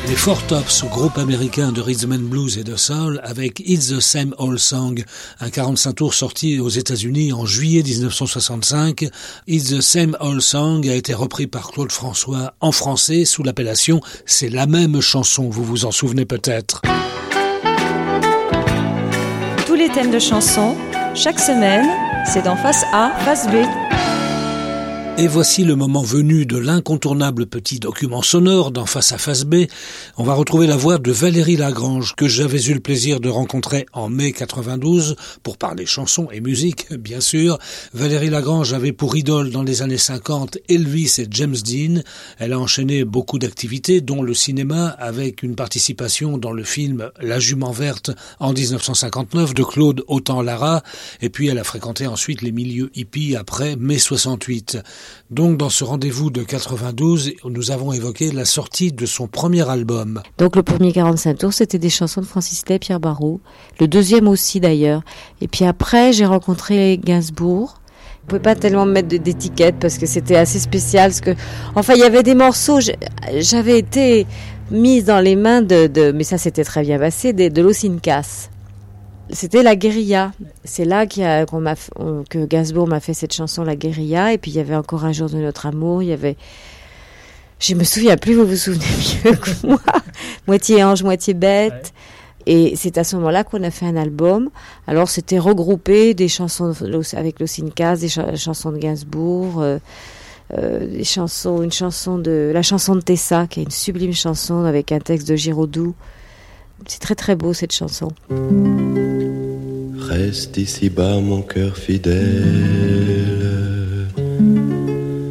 Les Four Tops, groupe américain de rhythm and blues et de soul, avec It's the Same Old Song, un 45 tours sorti aux États-Unis en juillet 1965. It's the Same Old Song a été repris par Claude François en français sous l'appellation C'est la même chanson, vous vous en souvenez peut-être. Tous les thèmes de chansons, chaque semaine, c'est dans Face A, Face B. Et voici le moment venu de l'incontournable petit document sonore dans Face à Face B. On va retrouver la voix de Valérie Lagrange, que j'avais eu le plaisir de rencontrer en mai 92, pour parler chansons et musique, bien sûr. Valérie Lagrange avait pour idole dans les années 50 Elvis et James Dean. Elle a enchaîné beaucoup d'activités, dont le cinéma, avec une participation dans le film La Jument Verte en 1959 de Claude Autant-Lara. Et puis elle a fréquenté ensuite les milieux hippies après mai 68. Donc dans ce rendez-vous de 92, nous avons évoqué la sortie de son premier album. Donc le premier 45 tours, c'était des chansons de Francis Lai, Pierre Barrault. Le deuxième aussi d'ailleurs. Et puis après, j'ai rencontré Gainsbourg. Je ne pouvais pas tellement me mettre d'étiquette parce que c'était assez spécial. Enfin, il y avait des morceaux, j'avais été mise dans les mains mais ça s'était très bien passé, de Los-Incas. C'était La Guérilla. C'est là que Gainsbourg m'a fait cette chanson La Guérilla. Et puis il y avait encore Un jour de notre amour. Je me souviens plus, vous vous souvenez mieux que moi. Moitié ange, moitié bête. Ouais. Et c'est à ce moment-là qu'on a fait un album. Alors c'était regroupé des chansons avec Los-Incas, des chansons de Gainsbourg, la chanson de Tessa, qui est une sublime chanson avec un texte de Giraudoux. C'est très très beau cette chanson. Reste ici-bas mon cœur fidèle,